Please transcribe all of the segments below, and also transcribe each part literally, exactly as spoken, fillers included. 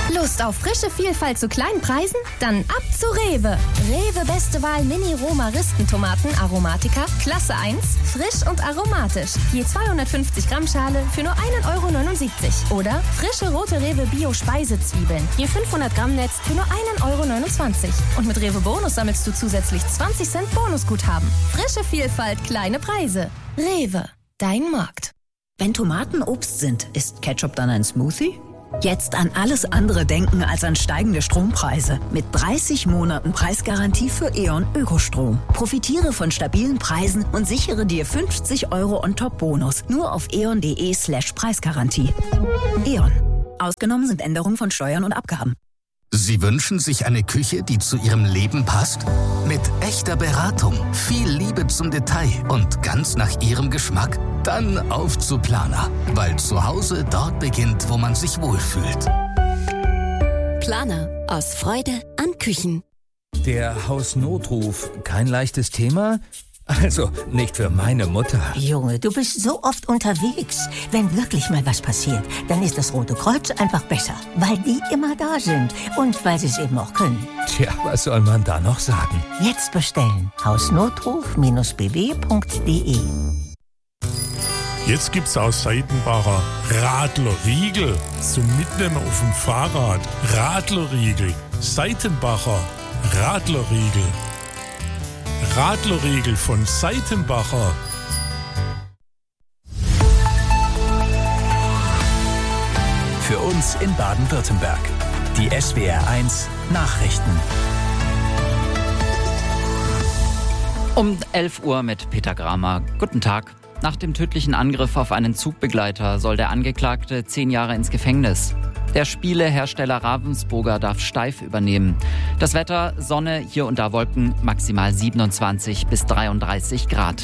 Lust auf frische Vielfalt zu kleinen Preisen? Dann ab zu Rewe. Rewe Beste Wahl Mini-Roma-Ristentomaten Aromatica, Klasse eins, frisch und aromatisch. Je zweihundertfünfzig Gramm Schale für nur ein Euro neunundsiebzig. Oder frische rote Rewe Bio-Speisezwiebeln. Je fünfhundert Gramm Netz für nur ein Euro neunundzwanzig. Und mit Rewe Bonus sammelst du zusätzlich zwanzig Cent Bonusguthaben. Frische Vielfalt, kleine Preise. Rewe, dein Markt. Wenn Tomaten Obst sind, ist Ketchup dann ein Smoothie? Jetzt an alles andere denken als an steigende Strompreise. Mit dreißig Monaten Preisgarantie für E.ON Ökostrom. Profitiere von stabilen Preisen und sichere dir fünfzig Euro On-Top-Bonus. Nur auf eon.de slash Preisgarantie. E.ON. Ausgenommen sind Änderungen von Steuern und Abgaben. Sie wünschen sich eine Küche, die zu Ihrem Leben passt? Mit echter Beratung, viel Liebe zum Detail und ganz nach Ihrem Geschmack? Dann auf zu Planer, weil zu Hause dort beginnt, wo man sich wohlfühlt. Planer, aus Freude an Küchen. Der Hausnotruf, kein leichtes Thema? Also, nicht für meine Mutter. Junge, du bist so oft unterwegs. Wenn wirklich mal was passiert, dann ist das Rote Kreuz einfach besser. Weil die immer da sind und weil sie es eben auch können. Tja, was soll man da noch sagen? Jetzt bestellen. hausnotruf Bindestrich b w punkt d e. Jetzt gibt's aus Seitenbacher Radlerriegel zum Mitnehmen auf dem Fahrrad. Radlerriegel. Seitenbacher Radlerriegel. Radlerriegel von Seitenbacher. Für uns in Baden-Württemberg. Die S W R eins Nachrichten. Um elf Uhr mit Peter Gramer. Guten Tag. Nach dem tödlichen Angriff auf einen Zugbegleiter soll der Angeklagte zehn Jahre ins Gefängnis. Der Spielehersteller Ravensburger darf Steiff übernehmen. Das Wetter, Sonne, hier und da Wolken, maximal siebenundzwanzig bis dreiunddreißig Grad.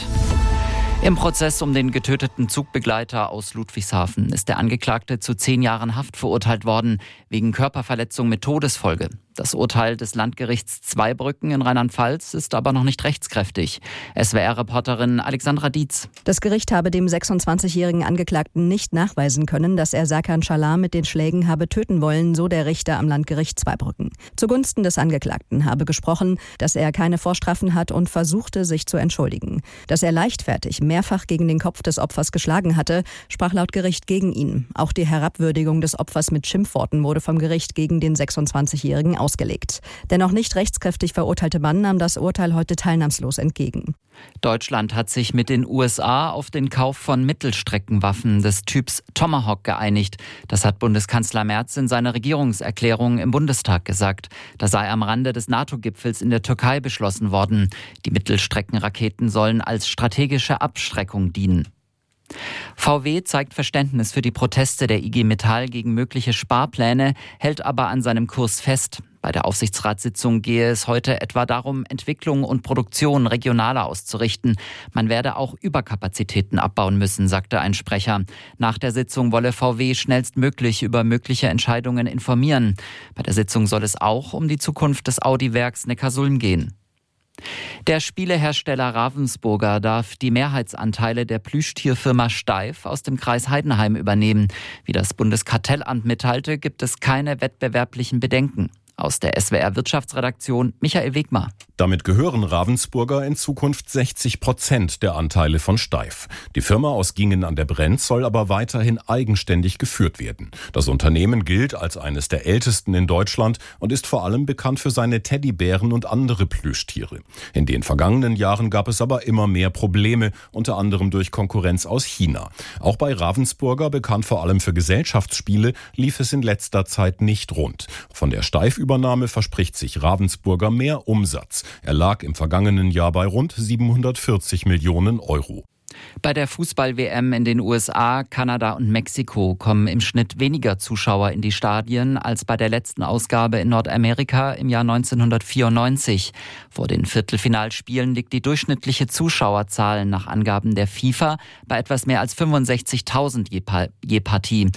Im Prozess um den getöteten Zugbegleiter aus Ludwigshafen ist der Angeklagte zu zehn Jahren Haft verurteilt worden, wegen Körperverletzung mit Todesfolge. Das Urteil des Landgerichts Zweibrücken in Rheinland-Pfalz ist aber noch nicht rechtskräftig. S W R-Reporterin Alexandra Dietz. Das Gericht habe dem sechsundzwanzigjährigen Angeklagten nicht nachweisen können, dass er Serkan Çalhar mit den Schlägen habe töten wollen, so der Richter am Landgericht Zweibrücken. Zugunsten des Angeklagten habe gesprochen, dass er keine Vorstrafen hat und versuchte, sich zu entschuldigen. Dass er leichtfertig mehrfach gegen den Kopf des Opfers geschlagen hatte, sprach laut Gericht gegen ihn. Auch die Herabwürdigung des Opfers mit Schimpfworten wurde vom Gericht gegen den sechsundzwanzigjährigen ausgelegt. Der noch nicht rechtskräftig verurteilte Mann nahm das Urteil heute teilnahmslos entgegen. Deutschland hat sich mit den U S A auf den Kauf von Mittelstreckenwaffen des Typs Tomahawk geeinigt. Das hat Bundeskanzler Merz in seiner Regierungserklärung im Bundestag gesagt. Das sei am Rande des NATO-Gipfels in der Türkei beschlossen worden. Die Mittelstreckenraketen sollen als strategische Abschreckung dienen. V W zeigt Verständnis für die Proteste der I G Metall gegen mögliche Sparpläne, hält aber an seinem Kurs fest. Bei der Aufsichtsratssitzung gehe es heute etwa darum, Entwicklung und Produktion regionaler auszurichten. Man werde auch Überkapazitäten abbauen müssen, sagte ein Sprecher. Nach der Sitzung wolle V W schnellstmöglich über mögliche Entscheidungen informieren. Bei der Sitzung soll es auch um die Zukunft des Audi-Werks Neckarsulm gehen. Der Spielehersteller Ravensburger darf die Mehrheitsanteile der Plüschtierfirma Steiff aus dem Kreis Heidenheim übernehmen. Wie das Bundeskartellamt mitteilte, gibt es keine wettbewerblichen Bedenken. Aus der S W R-Wirtschaftsredaktion Michael Wegmar. Damit gehören Ravensburger in Zukunft sechzig Prozent der Anteile von Steiff. Die Firma aus Gingen an der Brenz soll aber weiterhin eigenständig geführt werden. Das Unternehmen gilt als eines der ältesten in Deutschland und ist vor allem bekannt für seine Teddybären und andere Plüschtiere. In den vergangenen Jahren gab es aber immer mehr Probleme, unter anderem durch Konkurrenz aus China. Auch bei Ravensburger, bekannt vor allem für Gesellschaftsspiele, lief es in letzter Zeit nicht rund. Von der Steiff Übernahme verspricht sich Ravensburger mehr Umsatz. Er lag im vergangenen Jahr bei rund siebenhundertvierzig Millionen Euro. Bei der Fußball-W M in den U S A, Kanada und Mexiko kommen im Schnitt weniger Zuschauer in die Stadien als bei der letzten Ausgabe in Nordamerika im Jahr neunzehnhundertvierundneunzig. Vor den Viertelfinalspielen liegt die durchschnittliche Zuschauerzahl nach Angaben der FIFA bei etwas mehr als fünfundsechzigtausend je, pa- je Partie.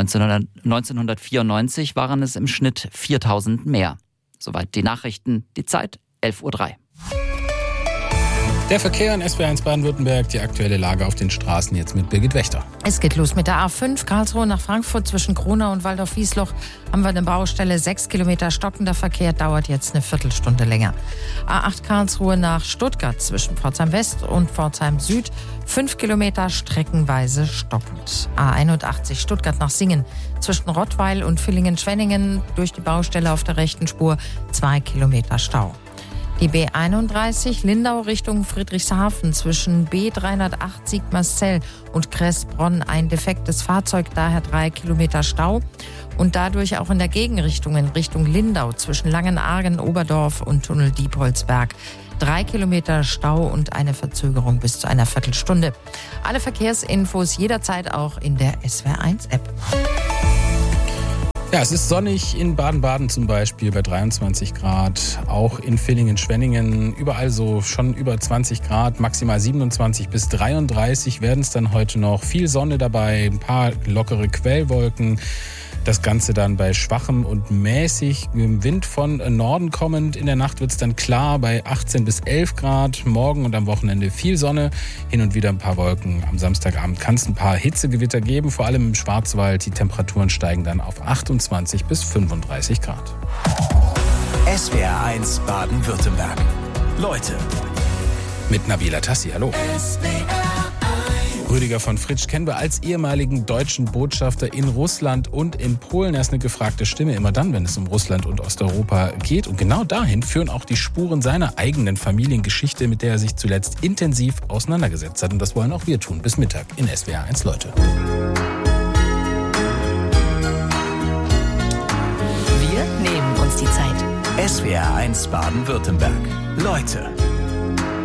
neunzehnhundertvierundneunzig waren es im Schnitt viertausend mehr. Soweit die Nachrichten. Die Zeit elf Uhr drei. Der Verkehr in S W R eins Baden-Württemberg, die aktuelle Lage auf den Straßen jetzt mit Birgit Wächter. Es geht los mit der A fünf, Karlsruhe nach Frankfurt zwischen Kronau und Waldorf-Wiesloch. Haben wir eine Baustelle, sechs Kilometer stockender Verkehr, dauert jetzt eine Viertelstunde länger. A acht Karlsruhe nach Stuttgart zwischen Pforzheim West und Pforzheim Süd, fünf Kilometer streckenweise stockend. A einundachtzig Stuttgart nach Singen zwischen Rottweil und Villingen-Schwenningen durch die Baustelle auf der rechten Spur, zwei Kilometer Stau. Die B einunddreißig Lindau Richtung Friedrichshafen zwischen B dreihundertacht Sigmarszell und Kressbronn ein defektes Fahrzeug, daher drei Kilometer Stau. Und dadurch auch in der Gegenrichtung in Richtung Lindau zwischen Langenargen, Oberdorf und Tunnel Diepholzberg. Drei Kilometer Stau und eine Verzögerung bis zu einer Viertelstunde. Alle Verkehrsinfos jederzeit auch in der S W R eins App. Ja, es ist sonnig in Baden-Baden zum Beispiel bei dreiundzwanzig Grad, auch in Villingen-Schwenningen, überall so schon über zwanzig Grad, maximal siebenundzwanzig bis dreiunddreißig werden es dann heute noch. Viel Sonne dabei, ein paar lockere Quellwolken. Das Ganze dann bei schwachem und mäßig Wind von Norden kommend. In der Nacht wird es dann klar bei achtzehn bis elf Grad. Morgen und am Wochenende viel Sonne, hin und wieder ein paar Wolken. Am Samstagabend kann es ein paar Hitzegewitter geben, vor allem im Schwarzwald. Die Temperaturen steigen dann auf achtundzwanzig bis fünfunddreißig Grad. S W R eins Baden-Württemberg. Leute. Mit Nabila Tassi, hallo. Rüdiger von Fritsch kennen wir als ehemaligen deutschen Botschafter in Russland und in Polen. Er ist eine gefragte Stimme, immer dann, wenn es um Russland und Osteuropa geht. Und genau dahin führen auch die Spuren seiner eigenen Familiengeschichte, mit der er sich zuletzt intensiv auseinandergesetzt hat. Und das wollen auch wir tun, bis Mittag in S W R eins Leute. Wir nehmen uns die Zeit. S W R eins Baden-Württemberg. Leute.